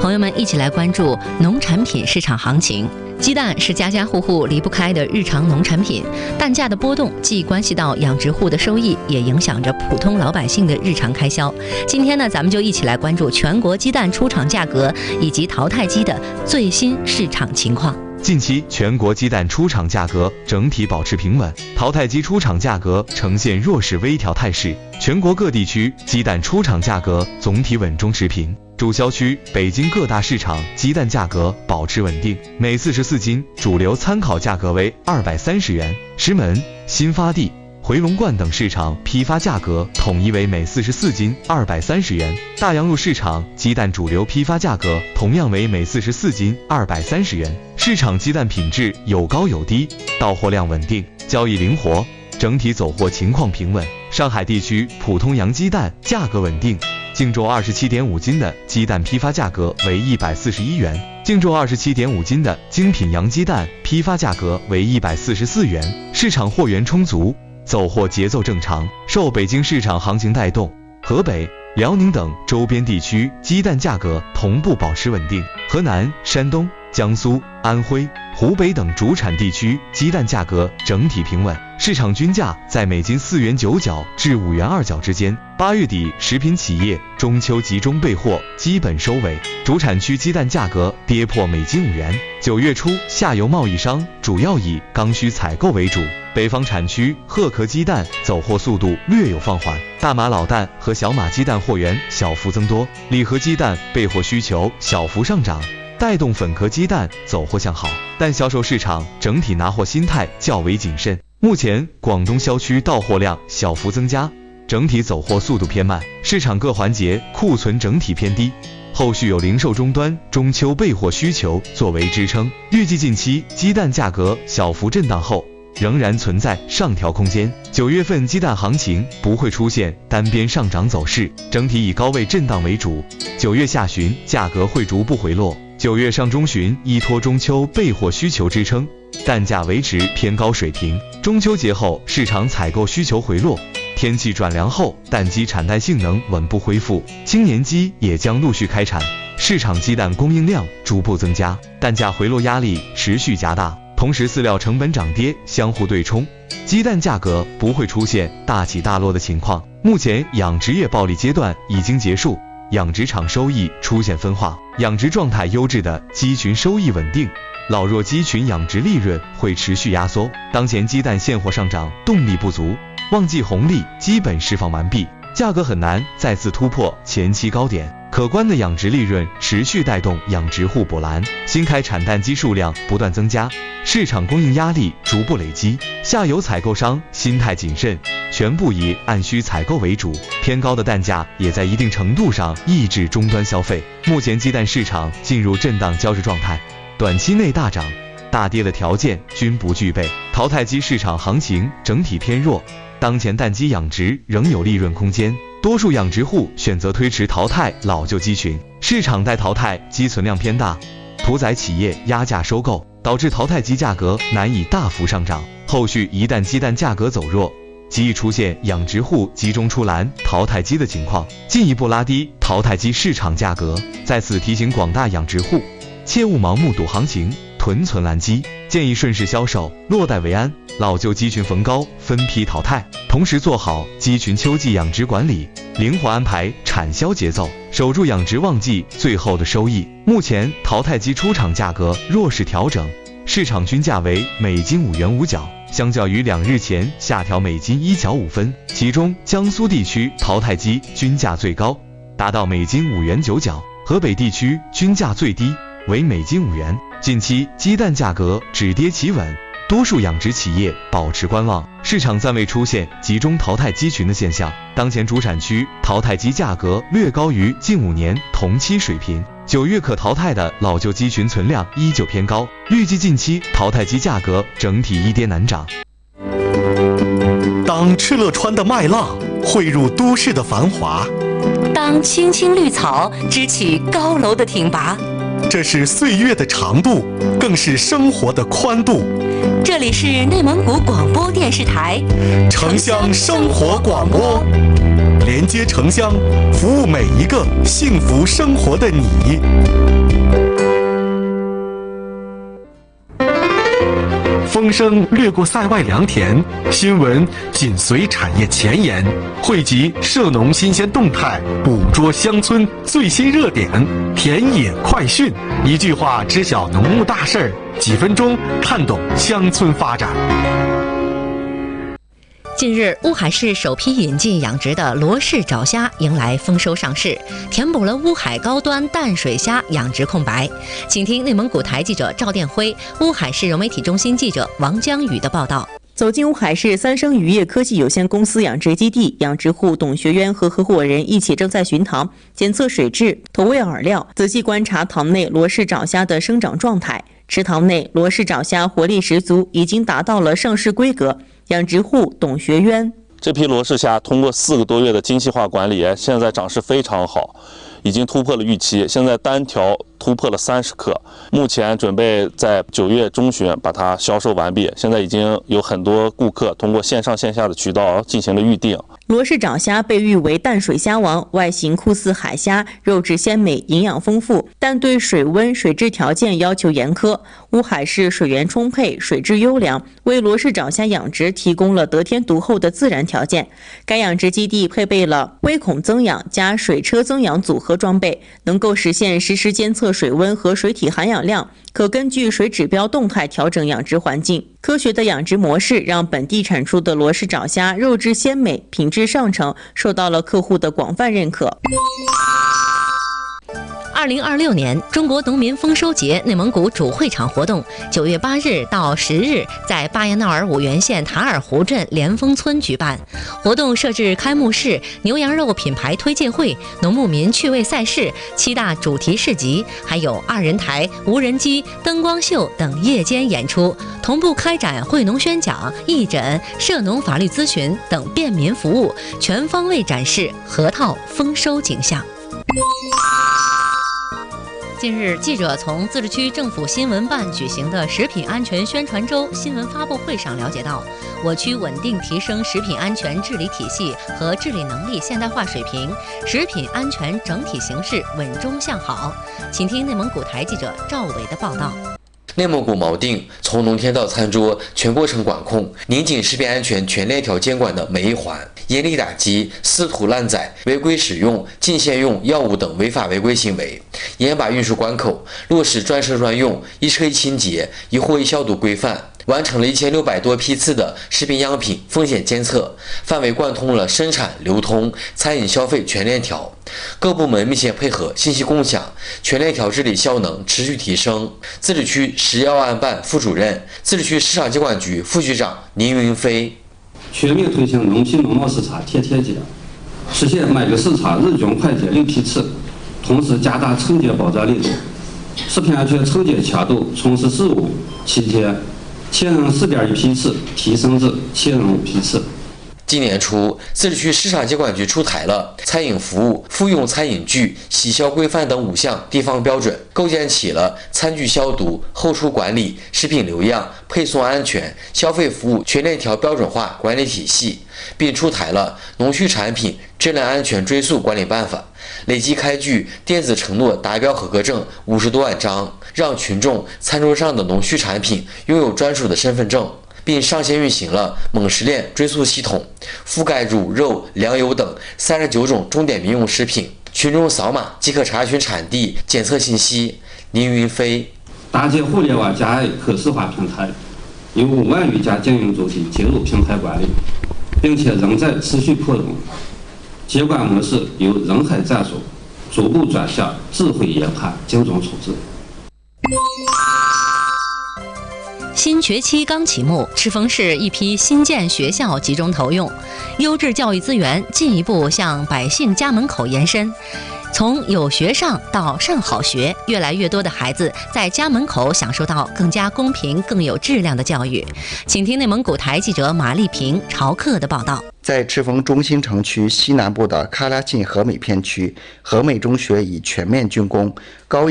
朋友们一起来关注农产品市场行情。鸡蛋是家家户户离不开的日常农产品，蛋价的波动既关系到养殖户的收益，也影响着普通老百姓的日常开销。今天呢，咱们就一起来关注全国鸡蛋出厂价格以及淘汰鸡的最新市场情况。 近期全国鸡蛋出厂价格整体保持平稳，淘汰鸡出厂价格呈现弱势微调态势。全国各地区鸡蛋出厂价格总体稳中持平，主销区北京各大市场鸡蛋价格保持稳定，每44斤主流参考价格为230元。石门、新发地、回龙观等市场批发价格统一为每44斤230元，大洋路市场鸡蛋主流批发价格同样为每44斤230元。市场鸡蛋品质有高有低，到货量稳定，交易灵活，整体走货情况平稳。上海地区普通洋鸡蛋价格稳定，净重27.5斤的鸡蛋批发价格为141元，净重27.5斤的精品洋鸡蛋批发价格为144元。市场货源充足，走货节奏正常，受北京市场行情带动，河北、辽宁等周边地区鸡蛋价格同步保持稳定。河南、山东、江苏、安徽、湖北等主产地区鸡蛋价格整体平稳，市场均价在每斤4元9角至5元2角之间。8月底食品企业中秋集中备货基本收尾，主产区鸡蛋价格跌破每斤5元。9月初下游贸易商主要以刚需采购为主，北方产区褐壳鸡蛋走货速度略有放缓，大马老蛋和小马鸡蛋货源小幅增多，礼盒鸡蛋备货需求小幅上涨，带动粉壳鸡蛋走货向好，但销售市场整体拿货心态较为谨慎。目前广东销区到货量小幅增加，整体走货速度偏慢，市场各环节库存整体偏低，后续有零售终端中秋备货需求作为支撑，预计近期鸡蛋价格小幅震荡后仍然存在上调空间。9月份鸡蛋行情不会出现单边上涨走势，整体以高位震荡为主。9月下旬价格会逐步回落，9月上中旬依托中秋备货需求支撑，蛋价维持偏高水平。中秋节后市场采购需求回落，天气转凉后蛋鸡产蛋性能稳步恢复，青年鸡也将陆续开产，市场鸡蛋供应量逐步增加，蛋价回落压力持续加大。同时饲料成本涨跌相互对冲，鸡蛋价格不会出现大起大落的情况。目前养殖业暴利阶段已经结束，养殖场收益出现分化，养殖状态优质的鸡群收益稳定，老弱鸡群养殖利润会持续压缩。当前鸡蛋现货上涨动力不足，旺季红利基本释放完毕，价格很难再次突破前期高点。可观的养殖利润持续带动养殖户补栏，新开产蛋鸡数量不断增加，市场供应压力逐步累积，下游采购商心态谨慎，全部以按需采购为主，偏高的蛋价也在一定程度上抑制终端消费。目前鸡蛋市场进入震荡交织状态，短期内大涨大跌的条件均不具备，淘汰鸡市场行情整体偏弱，当前蛋鸡养殖仍有利润空间，多数养殖户选择推迟淘汰老旧鸡群，市场待淘汰鸡存量偏大，屠宰企业压价收购，导致淘汰鸡价格难以大幅上涨。后续一旦鸡蛋价格走弱，极易出现养殖户集中出栏淘汰鸡的情况，进一步拉低淘汰鸡市场价格。在此提醒广大养殖户，切勿盲目赌行情，囤存蓝鸡，建议顺势销售，落袋为安，老旧鸡群逢高分批淘汰，同时做好鸡群秋季养殖管理，灵活安排产销节奏，守住养殖旺季最后的收益。目前淘汰鸡出厂价格弱势调整，市场均价为每斤5元5角，相较于2日前下调每斤1角5分，其中江苏地区淘汰鸡均价最高，达到每斤5元9角，河北地区均价最低，为每斤5元。近期鸡蛋价格止跌企稳，多数养殖企业保持观望，市场暂未出现集中淘汰鸡群的现象。当前主产区淘汰鸡价格略高于近5年同期水平，9月可淘汰的老旧鸡群存量依旧偏高，预计近期淘汰鸡价格整体易跌难涨。 当敕勒川的麦浪汇入都市的繁华， 当青青绿草支起高楼的挺拔， 这是岁月的长度，更是生活的宽度。 这里是内蒙古广播电视台城乡生活广播。 连接城乡，服务每一个幸福生活的你。风声掠过塞外良田，新闻紧随产业前沿，汇集涉农新鲜动态，捕捉乡村最新热点，田野快讯，一句话知晓农牧大事儿，几分钟看懂乡村发展。 近日，乌海市首批引进养殖的罗氏爪虾迎来丰收上市，填补了乌海高端淡水虾养殖空白。请听内蒙古台记者赵殿辉、乌海市融媒体中心记者王江宇的报道。 走进乌海市三生渔业科技有限公司养殖基地，养殖户董学渊和合伙人一起正在巡塘，检测水质、投喂饵料，仔细观察塘内罗氏爪虾的生长状态。池塘内罗氏爪虾活力十足，已经达到了上市规格。养殖户董学渊： 这批罗氏虾通过4个多月的精细化管理，现在长势非常好，已经突破了预期，现在单条突破了30克，目前准备在9月中旬把它销售完毕。现在已经有很多顾客通过线上线下的渠道进行了预订。 罗氏爪虾被誉为淡水虾王，外形酷似海虾，肉质鲜美，营养丰富，但对水温、水质条件要求严苛。乌海市水源充沛，水质优良，为罗氏爪虾养殖提供了得天独厚的自然条件。该养殖基地配备了微孔增氧加水车增氧组合装备，能够实现实时监测水温和水体含氧量，可根据水指标动态调整养殖环境。科学的养殖模式让本地产出的罗氏爪虾肉质鲜美，品质上乘，受到了客户的广泛认可。 2026年中国农民丰收节内蒙古主会场活动9月8日到10日在巴彦淖尔五原县塔尔湖镇连峰村举办。活动设置开幕式、牛羊肉品牌推介会、农牧民趣味赛事、7大主题市集，还有2人台、无人机、灯光秀等夜间演出，同步开展会农宣讲、义诊、涉农法律咨询等便民服务，全方位展示河套丰收景象。近日，记者从自治区政府新闻办举行的食品安全宣传周新闻发布会上了解到，我区稳定提升食品安全治理体系和治理能力现代化水平，食品安全整体形势稳中向好。请听内蒙古台记者赵伟的报道。 内蒙古锚定从农田到餐桌全过程管控，拧紧食品安全全链条监管的每一环，严厉打击私屠滥宰、违规使用禁限用药物等违法违规行为，严把运输关口，落实专车专用、一车一清洁、一货一消毒规范，完成了1600多批次的食品样品风险监测，范围贯通了生产、流通、餐饮消费全链条。各部门密切配合，信息共享，全链条治理效能持续提升。自治区食药安办副主任、自治区市场监管局副局长宁云飞： 全面推行农品农贸视察天天检，实现每个视察日均快检6批次，同时加大抽检保障力度，食品安全抽检强度从14.57天，1000人4.1批次提升至1000人5批次。 今年初，自治区市场监管局出台了餐饮服务、复用餐饮具、洗消规范等5项地方标准，构建起了餐具消毒、后厨管理、食品留样、配送安全、消费服务全链条标准化管理体系，并出台了农畜产品质量安全追溯管理办法，累计开具电子承诺达标合格证50多万张，让群众餐桌上的农畜产品拥有专属的身份证，并上线运行了猛食链追溯系统，覆盖乳、肉、粮油等39种重点民用食品，群众扫码即可查询产地、检测信息。宁云飞： 搭建互联网加可视化平台，有5万余家经营主体接入平台管理，并且仍在持续扩容。监管模式由人海战术逐步转向智慧研判、精准处置。 新学期刚启幕，赤峰市一批新建学校集中投用，优质教育资源进一步向百姓家门口延伸。从有学上到上好学，越来越多的孩子在家门口享受到更加公平、更有质量的教育。请听内蒙古台记者马丽萍、朝克的报道。 在赤峰中心城区西南部的喀拉沁和美片区，和美中学已全面竣工，高